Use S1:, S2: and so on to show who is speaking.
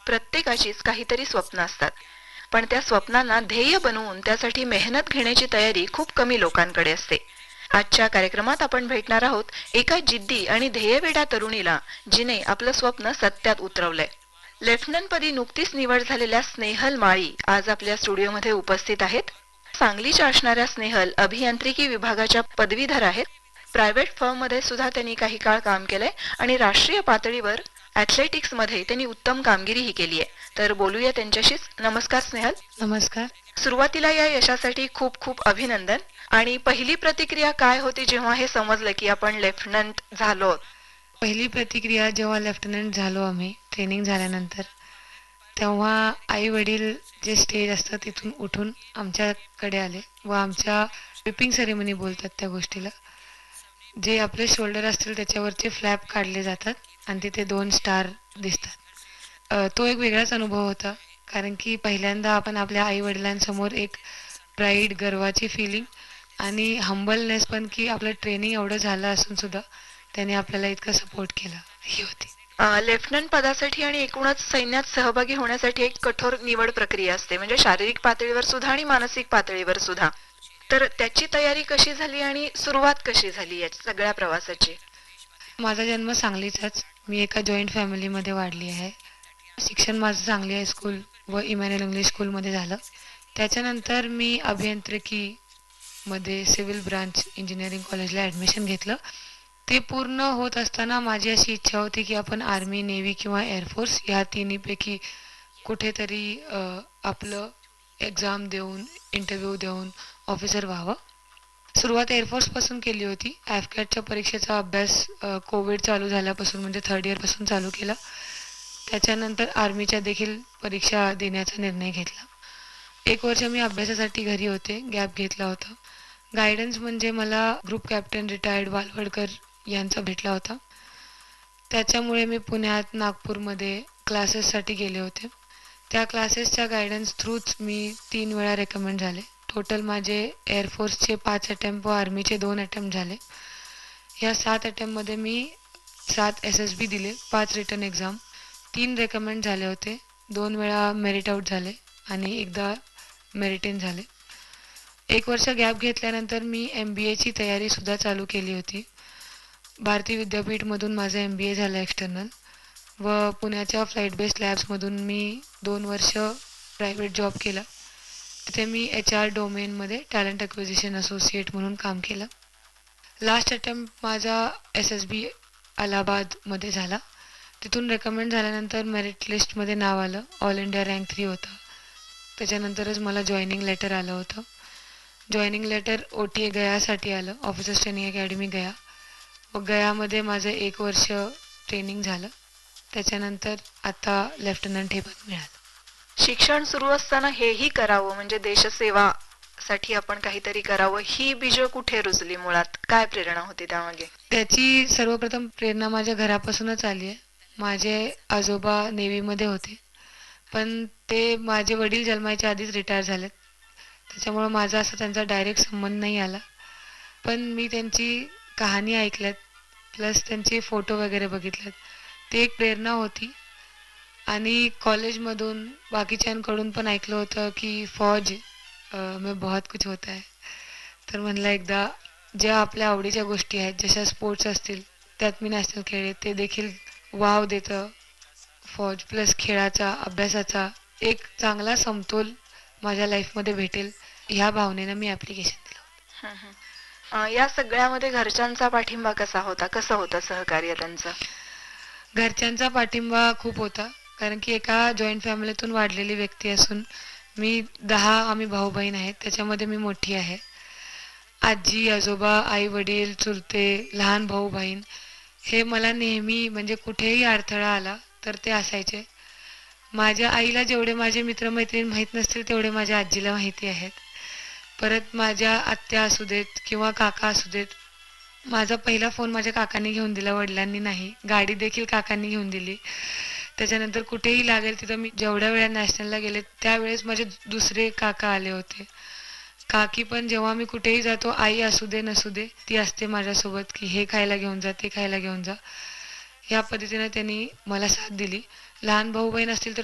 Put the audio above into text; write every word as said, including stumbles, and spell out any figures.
S1: प्रत्येकाचीच काहीतरी स्वप्न असतात, पण त्या स्वप्नांना ध्येय बनवून त्यासाठी मेहनत घेण्याची तयारी खूप कमी लोकांकडे असते. आजच्या कार्यक्रमात आपण भेटणार आहोत एका जिद्दी आणि ध्येयवेड्या तरुणीला, जिने आपलं स्वप्न सत्यात उतरवलंय. लेफ्टनंट पदी नुकतीच निवड झालेल्या स्नेहल माळी आज आपल्या स्टुडिओमध्ये उपस्थित आहेत. सांगलीच्या असणाऱ्या स्नेहल अभियांत्रिकी विभागाच्या पदवीधर आहेत. प्रायव्हेट फर्म मध्ये सुद्धा त्यांनी काही काळ काम केलंय आणि राष्ट्रीय पातळीवर ऍथलेटिक्स मध्ये त्यांनी उत्तम कामगिरीही केली आहे. तर बोलूया त्यांच्याशीच. नमस्कार स्नेहल.
S2: नमस्कार.
S1: सुरुवातीला या यशासाठी खूप खूप अभिनंदन. आणि पहिली प्रतिक्रिया काय होती जेव्हा हे समजलं की आपण लेफ्टनंट झालो?
S2: पहिली प्रतिक्रिया जेव्हा लेफ्टनंट झालो आम्ही ट्रेनिंग झाल्यानंतर, तेव्हा आई वडील जे स्टेज असतं तिथून उठून आमच्याकडे आले व आमच्या विपिंग सेरेमनी बोलतात त्या गोष्टीला, जे आपले शोल्डर असतील त्याच्यावरचे फ्लॅप काढले जातात आणि तिथे दोन स्टार दिसतात. अ, तो एक वेगळाच अनुभव होता, कारण की पहिल्यांदा आपण आपल्या आई वडिलांसमोर एक प्राईड, गर्वाची फिलिंग आणि हंबलनेस पण, की आपलं ट्रेनिंग एवढं झालं असून सुद्धा त्याने आपल्याला इतकं सपोर्ट केला, ही होती.
S1: लेफ्टनंट पदासाठी आणि एकूणच सैन्यात सहभागी होण्यासाठी एक कठोर निवड प्रक्रिया असते, म्हणजे शारीरिक पातळीवर सुद्धा आणि मानसिक पातळीवर सुद्धा. तर त्याची तयारी कशी झाली आणि सुरुवात कशी झाली या सगळ्या प्रवासाची?
S2: माझा जन्म सांगलीचाच. मी एका जॉईंट फॅमिलीमध्ये वाढली आहे. शिक्षण माझं सांगली हायस्कूल व इमॅन्युअल इंग्लिश स्कूलमध्ये झालं. त्याच्यानंतर मी अभियांत्रिकीमध्ये सिव्हिल ब्रांच इंजिनिअरिंग कॉलेजला ॲडमिशन घेतलं. ते पूर्ण होत असताना माझी अशी इच्छा होती की आपण आर्मी, नेव्ही किंवा एअरफोर्स या तिन्हीपैकी कुठेतरी अ, आपलं एक्झाम देऊन, इंटरव्ह्यू देऊन ऑफिसर व्हावं. सुरुवात एअरफोर्सपासून केली होती. ॲफकॅटच्या परीक्षेचा अभ्यास अ, कोविड चालू झाल्यापासून म्हणजे थर्ड इयरपासून चालू केला. त्याच्यानंतर आर्मीच्या देखील परीक्षा देण्याचा निर्णय घेतला. एक वर्ष मी अभ्यासासाठी घरी होते, गॅप घेतला होता. गायडन्स म्हणजे मला ग्रुप कॅप्टन रिटायर्ड वालवडकर यांचा भेटला होता. त्याच्यामुळे मी पुण्यात, नागपूरमध्ये क्लासेससाठी गेले होते. त्या क्लासेसच्या गायडन्स थ्रूच मी तीन वेळा रेकमेंड झाले. टोटल माझे एअरफोर्सचे पाच अटेम्प्ट व आर्मीचे दोन अटेम्प्ट झाले. या सात अटेम्प्टमध्ये मी सात एस एस बी दिले, पाच रिटर्न एक्झाम, तीन रेकमेंड झाले होते, दोन वेळा मेरिट आउट झाले आणि एकदा मेरिट इन झाले. एक वर्ष गॅप घेतल्यानंतर मी एम बी एची तयारीसुद्धा चालू केली होती. भारतीय विद्यापीठमधून माझं एम बी ए झालं एक्सटर्नल व पुण्याच्या फ्लाईट बेस्ड लॅब्समधून मी दोन वर्ष प्रायव्हेट जॉब केला. तिथे मी एच आर डोमेनमध्ये टॅलेंट अक्विजिशन असोसिएट म्हणून काम केलं. लास्ट अटेम्प्ट माझा एस एस बी अलाहाबादमध्ये झाला. तिथून रेकमेंड झाल्यानंतर मेरिट लिस्टमध्ये नाव आलं. ऑल इंडिया रँक थ्री होतं. त्याच्यानंतरच मला जॉईनिंग लेटर आलं होतं. Joining letter O T A गयासाठी आलं, ऑफिसर्स ट्रेनिंग अकॅडमी गया. व गयामध्ये माझं एक वर्ष ट्रेनिंग झालं. त्याच्यानंतर आता लेफ्टनंट हे पद मिळालं.
S1: शिक्षण सुरू असताना हेही करावं, म्हणजे देशसेवा साठी आपण काहीतरी करावं, ही बीज कुठे रुजली? मुळात काय प्रेरणा होती त्यामागे?
S2: त्याची सर्वप्रथम प्रेरणा माझ्या घरापासूनच आली आहे. माझे आजोबा नेव्हीमध्ये होते, पण ते माझे वडील जन्माच्या आधीच रिटायर झालेत. त्याच्यामुळं माझा असा त्यांचा डायरेक्ट संबंध नाही आला. पण मी त्यांची कहाणी ऐकल्यात, प्लस त्यांचे फोटो वगैरे बघितलेत. ती एक प्रेरणा होती. आणि कॉलेजमधून बाकीच्यांकडून पण ऐकलं होतं की फौज में बहुत कुछ होता है. तर म्हणलं एकदा ज्या आपल्या आवडीच्या गोष्टी आहेत, जशा स्पोर्ट्स असतील, त्यात मी नॅशनल खेळले, ते देखील वाव देतं. फौज प्लस खेळाचा, अभ्यासाचा एक चांगला समतोल माझ्या लाईफमध्ये भेटेल, ह्या भावनेनं मी ॲप्लिकेशन दिलं.
S1: हं, हं. या सगळ्यामध्ये घरच्यांचा पाठिंबा कसा होता? कसं होतं सहकार्य त्यांचं?
S2: घरच्यांचा पाठिंबा खूप होता, कारण की एका जॉईंट फॅमिलीतून वाढलेली व्यक्ती असून मी दहा आम्ही भाऊ बहीण आहेत, त्याच्यामध्ये मी मोठी आहे. आजी, आजोबा, आई वडील, चुलते, लहान भाऊ बहीण हे मला नेहमी, म्हणजे कुठेही अडथळा आला तर ते असायचे. माझ्या आईला जेवढे माझे मित्रमैत्रीण माहीत नसतील तेवढे माझ्या आजीला माहिती आहेत. परत माझ्या आत्या असू देत किंवा काका असू देत, माझा पहिला फोन माझ्या काकांनी घेऊन दिला, वडिलांनी नाही. गाडी देखील काकांनी घेऊन दिली. त्याच्यानंतर कुठेही लागेल तिथं मी जेवढ्या वेळा नॅशनलला गेले त्यावेळेस माझे दुसरे काका आले होते. काकी पण जेव्हा मी कुठेही जातो, आई असू दे नसू दे, ती असते माझ्यासोबत की हे खायला घेऊन जा, ते खायला घेऊन जा. ह्या पद्धतीने त्यांनी मला साथ दिली. लहान भाऊ बहीण असतील तर